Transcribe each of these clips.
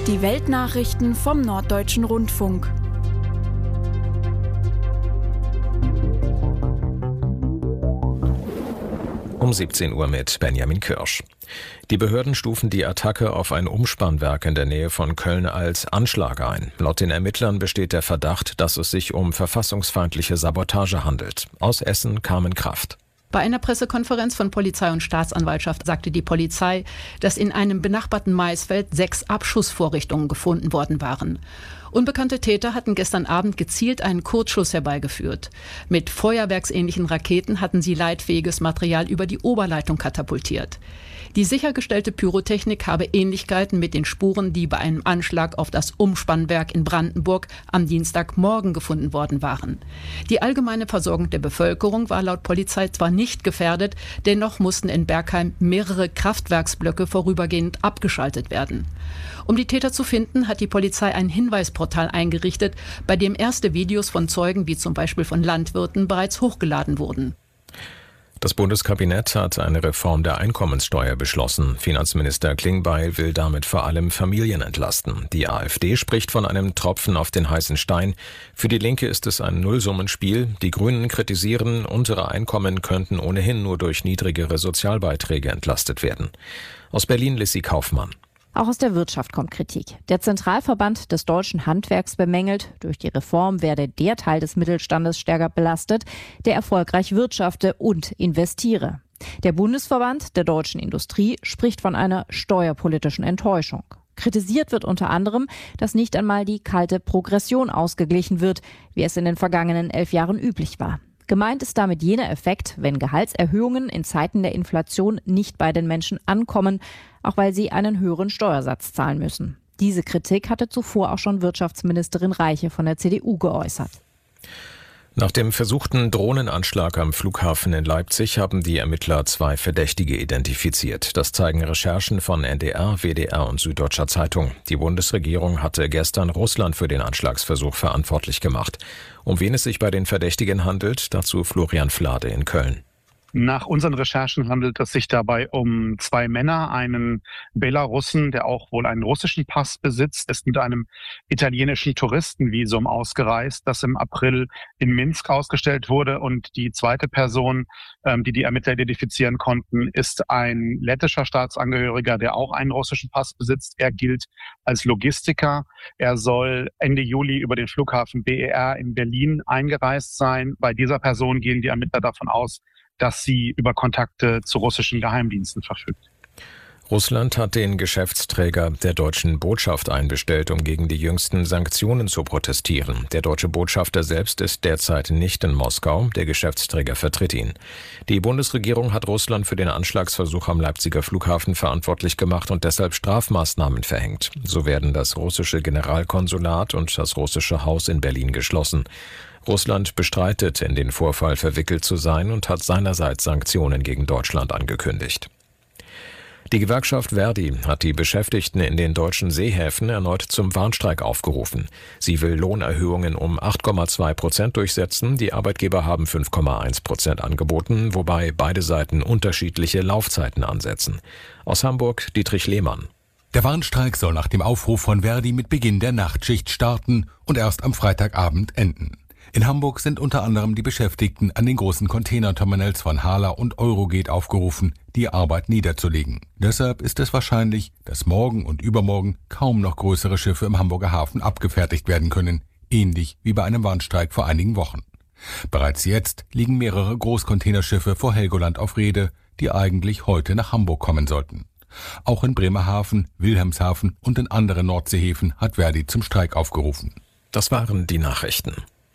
Die Weltnachrichten vom Norddeutschen Rundfunk. Um 17 Uhr mit Benjamin Kirsch. Die Behörden stufen die Attacke auf ein Umspannwerk in der Nähe von Köln als Anschlag ein. Laut den Ermittlern besteht der Verdacht, dass es sich um verfassungsfeindliche Sabotage handelt. Aus Essen Carmen Kraft. Bei einer Pressekonferenz von Polizei und Staatsanwaltschaft sagte die Polizei, dass in einem benachbarten Maisfeld 6 Abschussvorrichtungen gefunden worden waren. Unbekannte Täter hatten gestern Abend gezielt einen Kurzschuss herbeigeführt. Mit feuerwerksähnlichen Raketen hatten sie leitfähiges Material über die Oberleitung katapultiert. Die sichergestellte Pyrotechnik habe Ähnlichkeiten mit den Spuren, die bei einem Anschlag auf das Umspannwerk in Brandenburg am Dienstagmorgen gefunden worden waren. Die allgemeine Versorgung der Bevölkerung war laut Polizei zwar nicht gefährdet, dennoch mussten in Bergheim mehrere Kraftwerksblöcke vorübergehend abgeschaltet werden. Um die Täter zu finden, hat die Polizei ein Hinweisportal eingerichtet, bei dem erste Videos von Zeugen, wie zum Beispiel von Landwirten, bereits hochgeladen wurden. Das Bundeskabinett hat eine Reform der Einkommenssteuer beschlossen. Finanzminister Klingbeil will damit vor allem Familien entlasten. Die AfD spricht von einem Tropfen auf den heißen Stein. Für die Linke ist es ein Nullsummenspiel. Die Grünen kritisieren, untere Einkommen könnten ohnehin nur durch niedrigere Sozialbeiträge entlastet werden. Aus Berlin Lissy Kaufmann. Auch aus der Wirtschaft kommt Kritik. Der Zentralverband des deutschen Handwerks bemängelt, durch die Reform werde der Teil des Mittelstandes stärker belastet, der erfolgreich wirtschafte und investiere. Der Bundesverband der deutschen Industrie spricht von einer steuerpolitischen Enttäuschung. Kritisiert wird unter anderem, dass nicht einmal die kalte Progression ausgeglichen wird, wie es in den vergangenen 11 Jahren üblich war. Gemeint ist damit jener Effekt, wenn Gehaltserhöhungen in Zeiten der Inflation nicht bei den Menschen ankommen, auch weil sie einen höheren Steuersatz zahlen müssen. Diese Kritik hatte zuvor auch schon Wirtschaftsministerin Reiche von der CDU geäußert. Nach dem versuchten Drohnenanschlag am Flughafen in Leipzig haben die Ermittler 2 Verdächtige identifiziert. Das zeigen Recherchen von NDR, WDR und Süddeutscher Zeitung. Die Bundesregierung hatte gestern Russland für den Anschlagsversuch verantwortlich gemacht. Um wen es sich bei den Verdächtigen handelt, dazu Florian Flade in Köln. Nach unseren Recherchen handelt es sich dabei um 2 Männer, einen Belarussen, der auch wohl einen russischen Pass besitzt, ist mit einem italienischen Touristenvisum ausgereist, das im April in Minsk ausgestellt wurde. Und die zweite Person, die Ermittler identifizieren konnten, ist ein lettischer Staatsangehöriger, der auch einen russischen Pass besitzt. Er gilt als Logistiker. Er soll Ende Juli über den Flughafen BER in Berlin eingereist sein. Bei dieser Person gehen die Ermittler davon aus, dass sie über Kontakte zu russischen Geheimdiensten verfügt. Russland hat den Geschäftsträger der deutschen Botschaft einbestellt, um gegen die jüngsten Sanktionen zu protestieren. Der deutsche Botschafter selbst ist derzeit nicht in Moskau, der Geschäftsträger vertritt ihn. Die Bundesregierung hat Russland für den Anschlagsversuch am Leipziger Flughafen verantwortlich gemacht und deshalb Strafmaßnahmen verhängt. So werden das russische Generalkonsulat und das russische Haus in Berlin geschlossen. Russland bestreitet, in den Vorfall verwickelt zu sein und hat seinerseits Sanktionen gegen Deutschland angekündigt. Die Gewerkschaft Verdi hat die Beschäftigten in den deutschen Seehäfen erneut zum Warnstreik aufgerufen. Sie will Lohnerhöhungen um 8,2% durchsetzen. Die Arbeitgeber haben 5,1% angeboten, wobei beide Seiten unterschiedliche Laufzeiten ansetzen. Aus Hamburg Dietrich Lehmann. Der Warnstreik soll nach dem Aufruf von Verdi mit Beginn der Nachtschicht starten und erst am Freitagabend enden. In Hamburg sind unter anderem die Beschäftigten an den großen Containerterminals von Hala und Eurogate aufgerufen, die Arbeit niederzulegen. Deshalb ist es wahrscheinlich, dass morgen und übermorgen kaum noch größere Schiffe im Hamburger Hafen abgefertigt werden können, ähnlich wie bei einem Warnstreik vor einigen Wochen. Bereits jetzt liegen mehrere Großcontainerschiffe vor Helgoland auf Rede, die eigentlich heute nach Hamburg kommen sollten. Auch in Bremerhaven, Wilhelmshaven und in anderen Nordseehäfen hat Verdi zum Streik aufgerufen. Das waren die Nachrichten.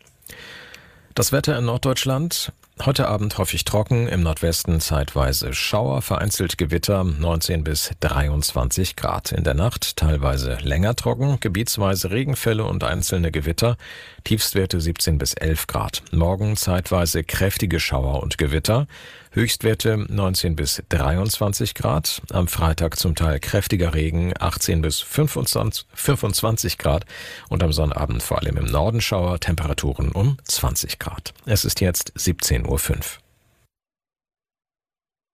Das Wetter in Norddeutschland. Heute Abend häufig trocken, im Nordwesten zeitweise Schauer, vereinzelt Gewitter, 19 bis 23 Grad. In der Nacht teilweise länger trocken, gebietsweise Regenfälle und einzelne Gewitter, Tiefstwerte 17 bis 11 Grad. Morgen zeitweise kräftige Schauer und Gewitter, Höchstwerte 19 bis 23 Grad. Am Freitag zum Teil kräftiger Regen, 18 bis 25 Grad. Und am Sonnabend vor allem im Norden Schauer, Temperaturen um 20 Grad. Es ist jetzt 17:05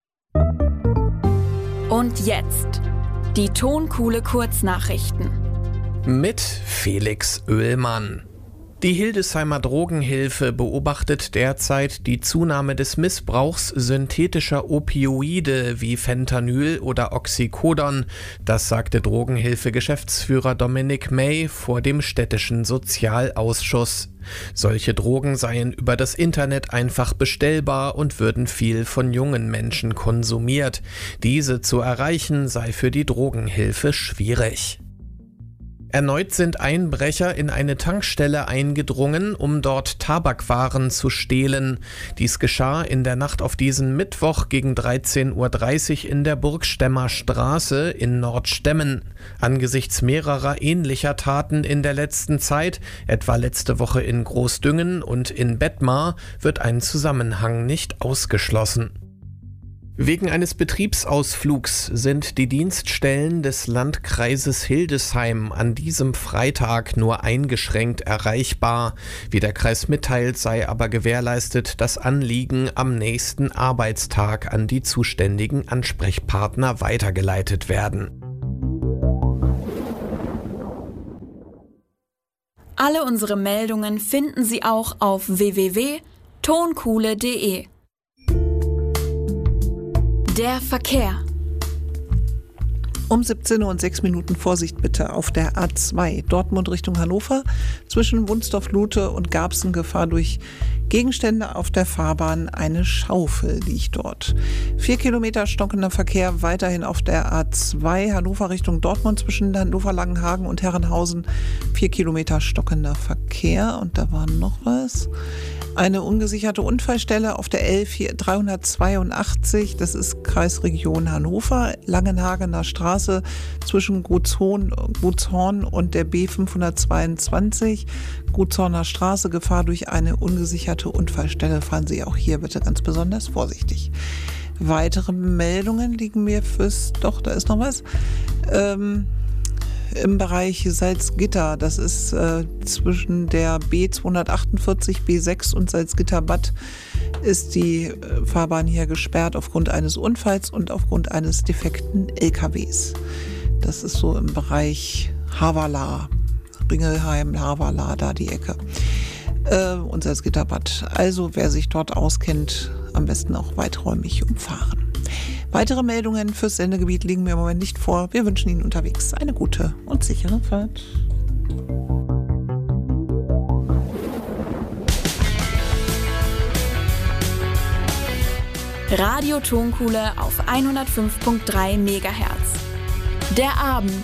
Uhr. Und jetzt die Tonkuhle Kurznachrichten. Mit Felix Oehlmann. Die Hildesheimer Drogenhilfe beobachtet derzeit die Zunahme des Missbrauchs synthetischer Opioide wie Fentanyl oder Oxycodon. Das sagte Drogenhilfe-Geschäftsführer Dominic May vor dem städtischen Sozialausschuss. Solche Drogen seien über das Internet einfach bestellbar und würden viel von jungen Menschen konsumiert. Diese zu erreichen sei für die Drogenhilfe schwierig. Erneut sind Einbrecher in eine Tankstelle eingedrungen, um dort Tabakwaren zu stehlen. Dies geschah in der Nacht auf diesen Mittwoch gegen 13:30 Uhr in der Burgstemmer Straße in Nordstemmen. Angesichts mehrerer ähnlicher Taten in der letzten Zeit, etwa letzte Woche in Großdüngen und in Bettmar, wird ein Zusammenhang nicht ausgeschlossen. Wegen eines Betriebsausflugs sind die Dienststellen des Landkreises Hildesheim an diesem Freitag nur eingeschränkt erreichbar. Wie der Kreis mitteilt, sei aber gewährleistet, dass Anliegen am nächsten Arbeitstag an die zuständigen Ansprechpartner weitergeleitet werden. Alle unsere Meldungen finden Sie auch auf www.tonkuhle.de. Der Verkehr. Um 17:06 Uhr Vorsicht bitte auf der A2 Dortmund Richtung Hannover. Zwischen Wunsdorf-Lute und Garbsen Gefahr durch Gegenstände auf der Fahrbahn. Eine Schaufel liegt dort. 4 Kilometer stockender Verkehr weiterhin auf der A2 Hannover Richtung Dortmund zwischen Hannover-Langenhagen und Herrenhausen. 4 Kilometer stockender Verkehr. Und da war noch was. Eine ungesicherte Unfallstelle auf der L382, das ist Kreisregion Hannover, Langenhagener Straße zwischen Gutshorn und der B522, Gutshorner Straße, Gefahr durch eine ungesicherte Unfallstelle. Fahren Sie auch hier bitte ganz besonders vorsichtig. Weitere Meldungen liegen mir da ist noch was. Im Bereich Salzgitter, das ist zwischen der B248, B6 und Salzgitter-Bad, ist die Fahrbahn hier gesperrt aufgrund eines Unfalls und aufgrund eines defekten LKWs. Das ist so im Bereich Havala, Ringelheim, Havala, da die Ecke. Und Salzgitter-Bad. Also wer sich dort auskennt, am besten auch weiträumig umfahren. Weitere Meldungen fürs Sendegebiet liegen mir im Moment nicht vor. Wir wünschen Ihnen unterwegs eine gute und sichere Fahrt. Radio Tonkuhle auf 105.3 MHz. Der Abend.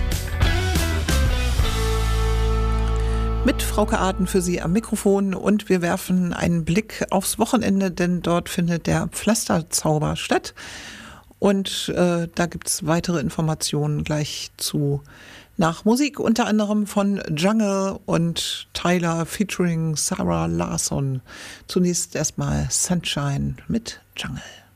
Mit Frauke Arden für Sie am Mikrofon und wir werfen einen Blick aufs Wochenende, denn dort findet der Pflasterzauber statt. Und da gibt es weitere Informationen gleich zu nach Musik, unter anderem von Jungle und Tyler featuring Sarah Larsson. Zunächst erstmal Sunshine mit Jungle.